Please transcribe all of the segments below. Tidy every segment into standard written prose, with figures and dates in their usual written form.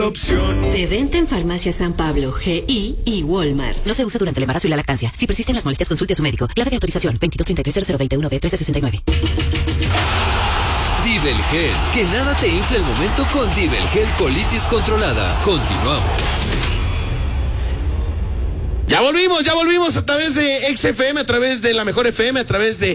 opción. De venta en Farmacia San Pablo, GI y Walmart. No se usa durante el embarazo y la lactancia. Si persisten las molestias, consulte a su médico. Clave de autorización 2233-0021-B1369. Divelgel, que nada te infle el momento con Divelgel colitis controlada. Continuamos. Ya volvimos a través de XFM, a través de la Mejor FM, a través de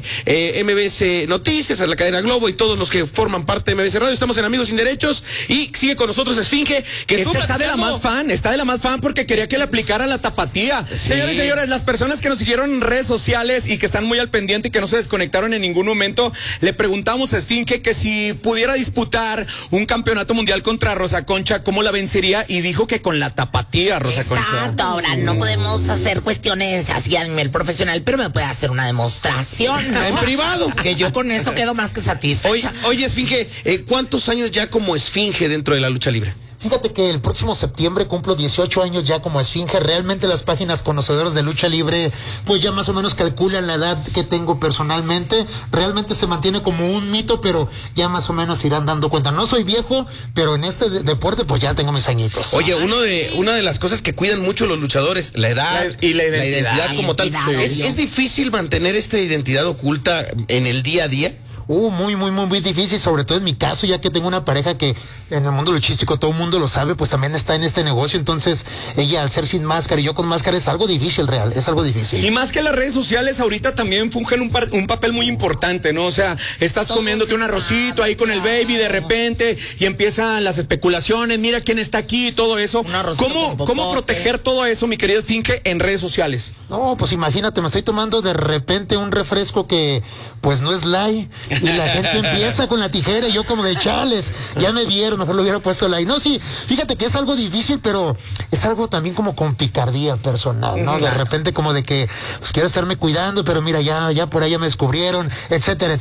MBS Noticias, a la cadena Globo y todos los que forman parte de MBS Radio. Estamos en Amigos Sin Derechos y sigue con nosotros Esfinge, que está de la más fan porque quería que le aplicara la tapatía. Sí. Señores y señores, las personas que nos siguieron en redes sociales y que están muy al pendiente y que no se desconectaron en ningún momento, le preguntamos a Esfinge que si pudiera disputar un campeonato mundial contra Rosa Concha, ¿cómo la vencería? Y dijo que con la tapatía, Rosa Concha. Exacto, ahora no podemos hacer cuestiones así a nivel profesional, pero me puede hacer una demostración, ¿no? En privado. Que yo con eso quedo más que satisfecha. Oye, Esfinge, ¿cuántos años ya como Esfinge dentro de la lucha libre? Fíjate que el próximo septiembre cumplo 18 años ya como Esfinge. Realmente las páginas conocedoras de lucha libre pues ya más o menos calculan la edad que tengo personalmente. Realmente se mantiene como un mito, pero ya más o menos irán dando cuenta. No soy viejo, pero en este deporte pues ya tengo mis añitos. Oye, una de las cosas que cuidan mucho los luchadores, la edad y la identidad como tal. ¿Es difícil mantener esta identidad oculta en el día a día? Muy difícil, sobre todo en mi caso, ya que tengo una pareja que en el mundo luchístico todo el mundo lo sabe, pues también está en este negocio, entonces ella al ser sin máscara y yo con máscara es algo difícil, es algo difícil. Y más que las redes sociales ahorita también fungen un papel muy importante, ¿no? O sea, estás comiéndote un arrocito ahí con el baby de repente y empiezan las especulaciones, mira quién está aquí y todo eso. ¿Cómo proteger todo eso, mi querido Esfinge, en redes sociales? No, pues imagínate, me estoy tomando de repente un refresco que pues no es light. Y la gente empieza con la tijera y yo como de chales, ya me vieron, mejor lo hubiera puesto like. No, sí, fíjate que es algo difícil, pero es algo también como con picardía personal, ¿no? De repente como de que pues quiero estarme cuidando, pero mira, ya por ahí ya me descubrieron, etcétera.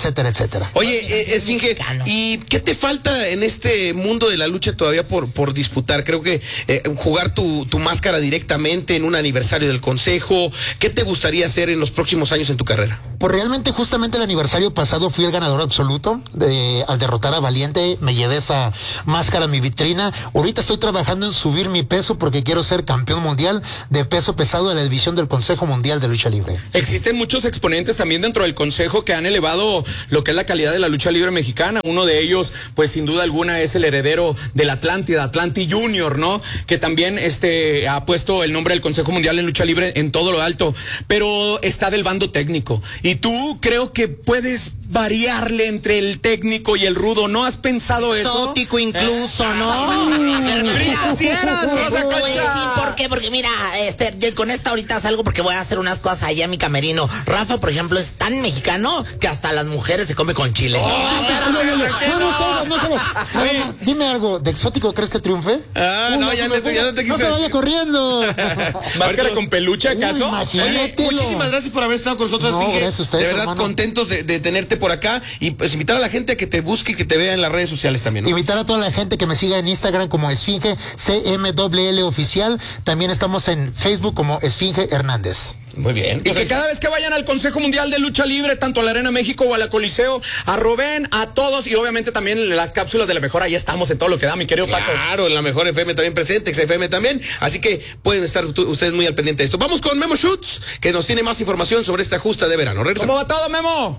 Oye, Esfinge, ¿y qué te falta en este mundo de la lucha todavía por disputar? Creo que jugar tu máscara directamente en un aniversario del consejo. ¿Qué te gustaría hacer en los próximos años en tu carrera? Pues realmente justamente el aniversario pasado fui el ganador absoluto al derrotar a Valiente, me llevé esa máscara a mi vitrina. Ahorita estoy trabajando en subir mi peso porque quiero ser campeón mundial de peso pesado de la división del Consejo Mundial de Lucha Libre. Existen muchos exponentes también dentro del Consejo que han elevado lo que es la calidad de la lucha libre mexicana. Uno de ellos, pues sin duda alguna, es el heredero del Atlanti Junior, ¿no? Que también ha puesto el nombre del Consejo Mundial en lucha libre en todo lo alto, pero está del bando técnico. Y tú creo que puedes variarle entre el técnico y el rudo, ¿no has pensado eso? Exótico incluso, ¿no? ¿Por qué? Porque mira, con esta ahorita salgo porque voy a hacer unas cosas allá a mi camerino. Rafa, por ejemplo, es tan mexicano que hasta las mujeres se come con chile. Dime algo, ¿de exótico crees que triunfe? No, ya no te quise decir. No te vaya corriendo. ¿Máscara con peluche acaso? Oye, muchísimas gracias por haber estado con nosotros, Esfinge. De verdad, hermano, contentos de tenerte por acá y pues invitar a la gente a que te busque y que te vea en las redes sociales también, ¿no? Invitar a toda la gente que me siga en Instagram como Esfinge CMLL oficial. También estamos en Facebook como Esfinge Hernández. Muy bien. Y que cada vez que vayan al Consejo Mundial de Lucha Libre, tanto a la Arena México o a la Coliseo, arroben a todos y obviamente también las cápsulas de la mejor, ahí estamos en todo lo que da, mi querido Paco. Claro, en la Mejor FM también presente, XFM también, así que pueden estar ustedes muy al pendiente de esto. Vamos con Memo Schutz, que nos tiene más información sobre esta justa de verano. Regresamos. ¿Cómo va todo, Memo?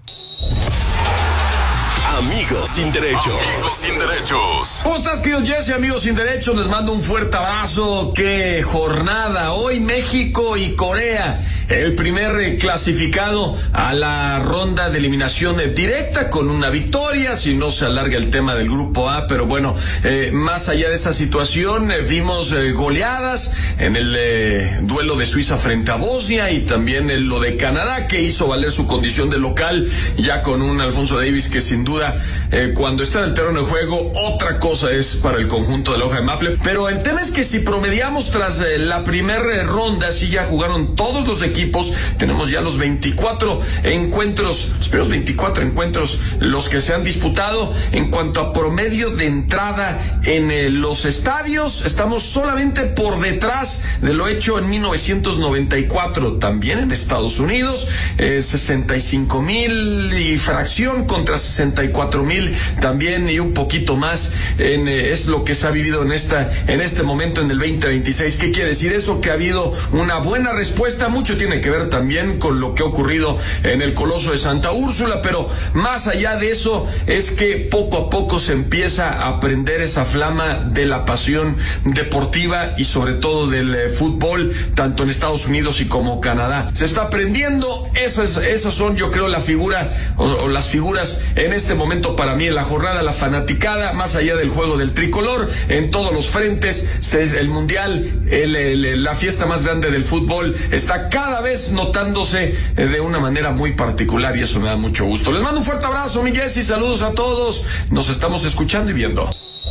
Amigos sin derechos. Amigos sin derechos. ¿Cómo estás, querido Jesse? Amigos sin derechos, les mando un fuerte abrazo. ¡Qué jornada! Hoy México y Corea, el primer clasificado a la ronda de eliminación directa con una victoria, si no se alarga el tema del grupo A, pero bueno, más allá de esa situación, vimos goleadas en el duelo de Suiza frente a Bosnia y también lo de Canadá, que hizo valer su condición de local, ya con un Alfonso Davis que sin duda cuando está en el terreno de juego, otra cosa es para el conjunto de la hoja de Maple. Pero el tema es que si promediamos tras la primera ronda, sí ya jugaron todos los equipos equipos. Tenemos ya los 24 encuentros, los primeros 24 encuentros los que se han disputado. En cuanto a promedio de entrada en los estadios, estamos solamente por detrás de lo hecho en 1994, también en Estados Unidos, 65,000 y fracción contra 64,000 también y un poquito más es lo que se ha vivido en este momento en el 2026. ¿Qué quiere decir eso? Que ha habido una buena respuesta. Mucho tiene que ver también con lo que ha ocurrido en el Coloso de Santa Úrsula, pero más allá de eso es que poco a poco se empieza a prender esa flama de la pasión deportiva y sobre todo del fútbol, tanto en Estados Unidos y como Canadá. Se está prendiendo. Esas son, yo creo, la figura o las figuras en este momento para mí en la jornada. La fanaticada, más allá del juego del tricolor, en todos los frentes, el mundial, la fiesta más grande del fútbol está cada vez notándose de una manera muy particular y eso me da mucho gusto. Les mando un fuerte abrazo, mi Jessy, saludos a todos, nos estamos escuchando y viendo.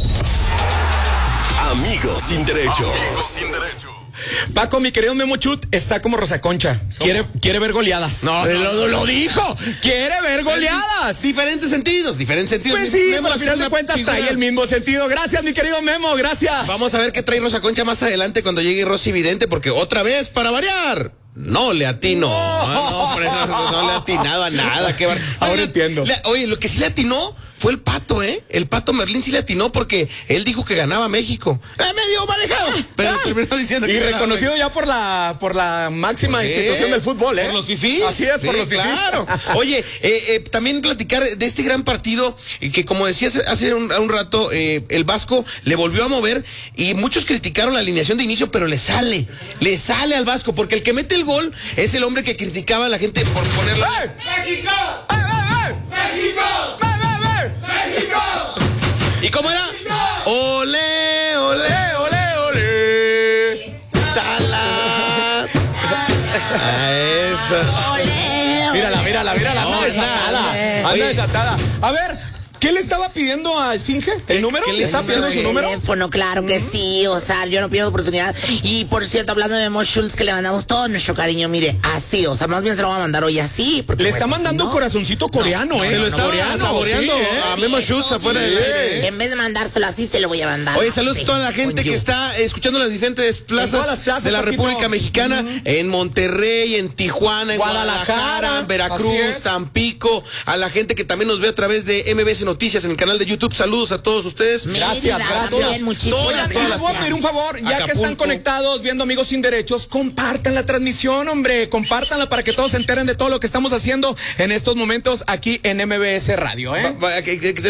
Amigos sin derecho. Amigos sin derecho. Paco, mi querido Memo Chut está como Rosa Concha. Quiere ver goleadas. No, lo dijo. Quiere ver goleadas. Diferentes sentidos. Pues sí, Memo, al final de cuentas trae el mismo sentido. Gracias, mi querido Memo, gracias. Vamos a ver qué trae Rosa Concha más adelante cuando llegue Rosy Vidente, porque otra vez, para variar, no le atino. No le ha atinado a nada. Ahora entiendo. Oye, lo que sí le atinó fue el Pato, El Pato Merlín sí le atinó porque él dijo que ganaba México. Medio manejado, pero terminó diciendo que y reconocido México. Ya por la máxima institución del fútbol, Por los fifís. Así es, por los fifís. Claro. Oye, también platicar de este gran partido que, como decías hace un rato, el Vasco le volvió a mover y muchos criticaron la alineación de inicio, pero le sale al Vasco, porque el que mete el gol es el hombre que criticaba a la gente por ponerlo. ¡México! ¡México! ¡México! ¿Y cómo era? ¡Ole, ole, ole, ole! ¡Tala! Eso. Mírala, anda desatada. A ver, ¿qué le estaba pidiendo a Esfinge? ¿El número? ¿Le estaba pidiendo su número? Teléfono, claro que sí, o sea, yo no pierdo oportunidad. Y por cierto, hablando de Memo Schultz, que le mandamos todo nuestro cariño, mire, así, o sea, más bien se lo va a mandar hoy así. Porque le está mandando corazoncito coreano, Se lo está saboreando a Memo Schultz afuera del aire. En vez de mandárselo así, se lo voy a mandar. Oye, saludos a toda la gente que está escuchando las diferentes plazas de la República Mexicana, en Monterrey, en Tijuana, en Guadalajara, en Veracruz, Tampico, a la gente que también nos ve a través de MBS Noticias en el canal de YouTube. Saludos a todos ustedes. Gracias. Muchísimas gracias. Les voy a pedir un favor, ya que están conectados viendo Amigos Sin Derechos, compartan la transmisión, hombre, compártanla para que todos se enteren de todo lo que estamos haciendo en estos momentos aquí en MBS Radio,